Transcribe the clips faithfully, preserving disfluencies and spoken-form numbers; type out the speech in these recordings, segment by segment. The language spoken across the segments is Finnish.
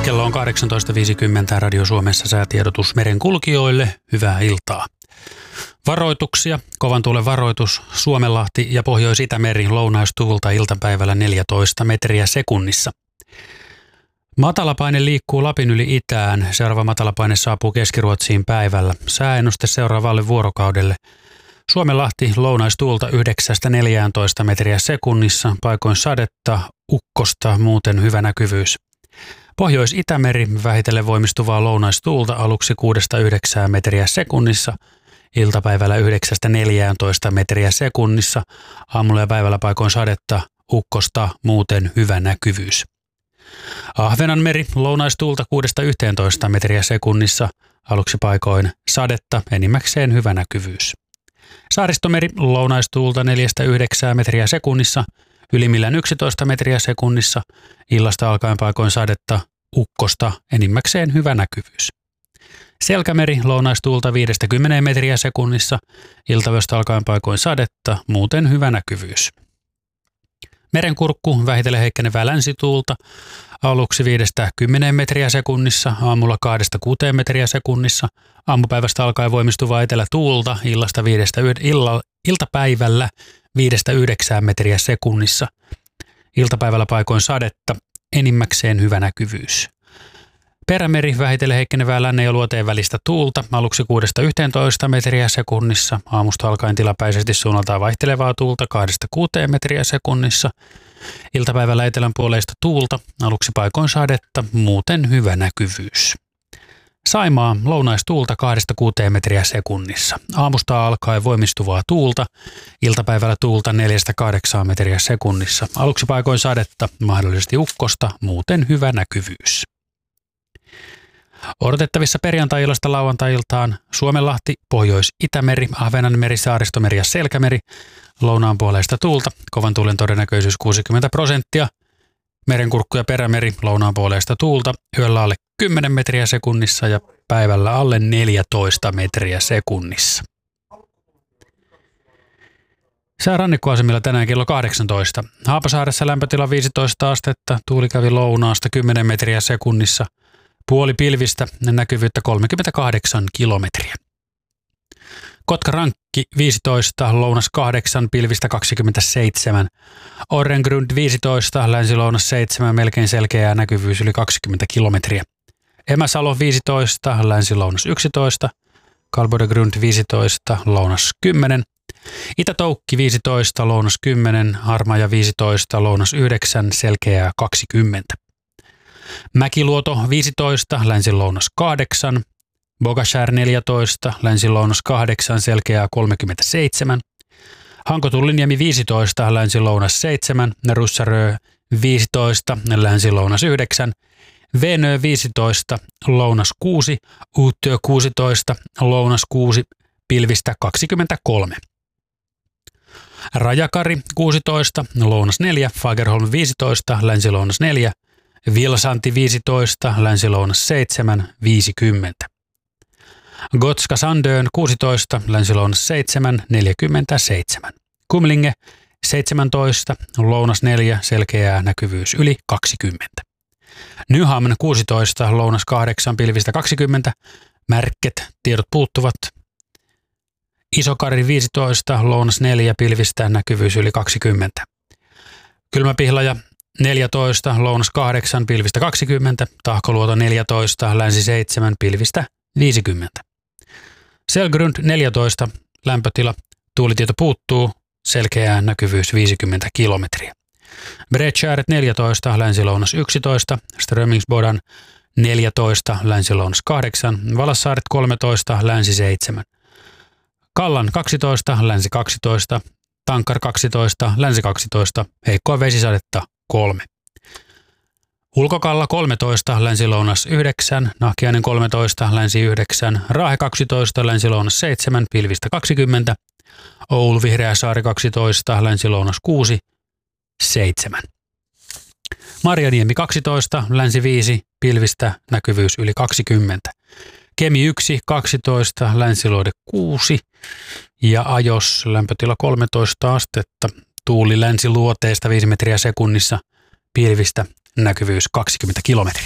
Kello on kahdeksantoista viisikymmentä Radio Suomessa säätiedotus merenkulkijoille. Hyvää iltaa. Varoituksia. Kovan tuulen varoitus. Suomenlahti ja Pohjois-Itämeri lounaistuulta iltapäivällä neljätoista metriä sekunnissa. Matalapaine liikkuu Lapin yli itään. Seuraava matalapaine saapuu Keski-Ruotsiin päivällä. Sääennuste seuraavalle vuorokaudelle. Suomenlahti lounaistuulta yhdeksästä neljääntoista metriä sekunnissa. Paikoin sadetta, ukkosta, muuten hyvä näkyvyys. Pohjois-Itämeri vähitellen voimistuvaa lounaistuulta aluksi kuudesta yhdeksään metriä sekunnissa. Iltapäivällä yhdeksästä neljääntoista metriä sekunnissa. Aamulla ja päivällä paikoin sadetta, ukkosta, muuten hyvä näkyvyys. Ahvenanmeri lounaistuulta kuudesta yhteentoista metriä sekunnissa. Aluksi paikoin sadetta, enimmäkseen hyvä näkyvyys. Saaristomeri lounaistuulta neljästä yhdeksään metriä sekunnissa. Ylimmillään yksitoista metriä sekunnissa. Illasta alkaen paikoin sadetta, ukkosta, enimmäkseen hyvä näkyvyys. Selkämeri lounaistuulta viidestä kymmeneen metriä sekunnissa. Iltayöstä alkaen paikoin sadetta, muuten hyvä näkyvyys. Merenkurkku vähitellen heikkenevää länsituulta. Aluksi viidestä kymmeneen metriä sekunnissa, aamulla kahdesta kuuteen metriä sekunnissa. Aamupäivästä alkaen voimistuvaa etelätuulta, illasta viidestä, illa, iltapäivällä viidestä yhdeksään metriä sekunnissa. Iltapäivällä paikoin sadetta, enimmäkseen hyvä näkyvyys. Perämeri vähitellen heikkenevää lännen ja luoteen välistä tuulta, aluksi kuudesta yhteentoista metriä sekunnissa. Aamusta alkaen tilapäisesti suunnaltaan vaihtelevaa tuulta kahdesta kuuteen metriä sekunnissa. Iltapäivällä etelän puoleista tuulta, aluksi paikoin sadetta, muuten hyvä näkyvyys. Saimaa lounaistuulta kahdesta kuuteen metriä sekunnissa. Aamusta alkaen voimistuvaa tuulta, iltapäivällä tuulta neljästä kahdeksaan metriä sekunnissa. Aluksi paikoin sadetta, mahdollisesti ukkosta, muuten hyvä näkyvyys. Odotettavissa perjantai-illasta lauantai-iltaan Suomenlahti, Pohjois-Itämeri, Ahvenanmeri, Saaristomeri ja Selkämeri. Lounaan puoleista tuulta, kovan tuulen todennäköisyys kuusikymmentä prosenttia. Merenkurkku ja Perämeri, lounaan puoleista tuulta, yöllä alle kymmenen metriä sekunnissa ja päivällä alle neljätoista metriä sekunnissa. Sää rannikkoasemilla tänään kello kahdeksantoista. Haapasaaressa lämpötila viisitoista astetta, tuuli kävi lounaasta kymmenen metriä sekunnissa. Puoli pilvistä, näkyvyyttä kolmekymmentäkahdeksan kilometriä. Kotka-Rankki viisitoista, lounas kahdeksan, pilvistä kaksikymmentäseitsemän. Orrengrund viisitoista, länsi-lounas seitsemän, melkein selkeää, näkyvyys yli kaksikymmentä kilometriä. Emäsalo viisitoista, länsi-lounas yksitoista. Kalbodegrund viisitoista, lounas kymmenen. Itä-Toukki viisitoista, lounas kymmenen. Harmaja viisitoista, lounas yhdeksän, selkeää kaksikymmentä. Mäkiluoto viisitoista, länsi-lounas kahdeksan. Bogashär neljätoista, länsi-lounas kahdeksan, selkeää kolmekymmentäseitsemän. Hanko-Tulliniemi viisitoista, länsi-lounas seitsemän. Russarö viisitoista, länsi-lounas yhdeksän. Venö viisitoista, lounas kuusi. Uuttyö kuusitoista, lounas kuusi, pilvistä kaksikymmentäkolme. Rajakari kuusitoista, lounas neljä. Fagerholm viisitoista, länsi-lounas neljä. Vilsanti viisitoista, länsi-lounas seitsemän, viisikymmentä. Gotska Sandön kuusitoista, länsi-lounas seitsemän, neljäkymmentäseitsemän. Kumlinge seitsemäntoista, lounas neljä, selkeää näkyvyys yli kaksikymmentä. Nyhamn kuusitoista, lounas kahdeksan, pilvistä kaksikymmentä. Märket, tiedot puuttuvat. Isokari viisitoista, lounas neljä, pilvistä näkyvyys yli kaksikymmentä. Kylmäpihlaja neljätoista, lounas kahdeksan, pilvistä kaksikymmentä. Tahkoluoto neljätoista, länsi seitsemän, pilvistä viisikymmentä. Selgrund neljätoista, lämpötila, tuulitieto puuttuu, selkeää näkyvyys viisikymmentä kilometriä. Bredtjäret neljätoista, länsi-lounas yksitoista. Strömingsbodan neljätoista, länsi-lounas kahdeksan. Valassaaret kolmetoista, länsi seitsemän. Kallan kaksitoista, länsi kaksitoista. Tankar kaksitoista, länsi kaksitoista. Heikkoa vesisadetta kolme. Ulkokalla kolmetoista, länsi-lounas yhdeksän. Nahkiainen kolmetoista, länsi yhdeksän. Raahe kaksitoista, länsi-lounas seitsemän, pilvistä kaksikymmentä. Oulu Vihreäsaari kaksitoista, länsi-lounas kuusi, seitsemän. Marjaniemi kaksitoista, länsi viisi, pilvistä näkyvyys yli kaksikymmentä. Kemi yksi, kaksitoista, länsiluode kuusi ja Ajos lämpötila kolmetoista astetta. Tuuli länsiluoteesta viisi metriä sekunnissa, pilvistä näkyvyys kaksikymmentä kilometriä.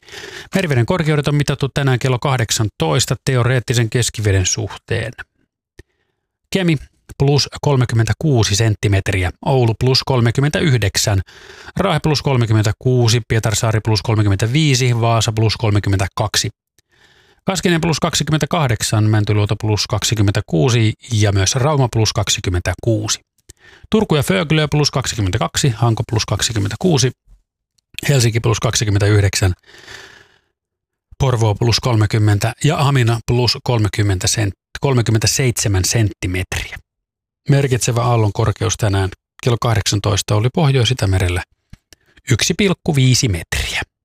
Meriveden korkeudet on mitattu tänään kello kahdeksantoista teoreettisen keskiveden suhteen. Kemi plus kolmekymmentäkuusi senttimetriä, Oulu plus kolmekymmentäyhdeksän, Raahe plus kolmekymmentäkuusi, Pietarsaari plus kolmekymmentäviisi, Vaasa plus kolmekymmentäkaksi. Kaskinen plus kaksikymmentäkahdeksan, Mäntyluoto plus kaksikymmentäkuusi ja myös Rauma plus kaksikymmentäkuusi. Turku ja Föglö plus kaksikymmentäkaksi, Hanko plus kaksikymmentäkuusi, Helsinki plus kaksikymmentäyhdeksän, Porvoo plus kolmekymmentä ja Hamina plus kolmekymmentä sent, kolmekymmentäseitsemän senttimetriä. Merkitsevä aallon korkeus tänään kello kahdeksantoista oli Pohjois-Itämerellä yksi pilkku viisi metriä.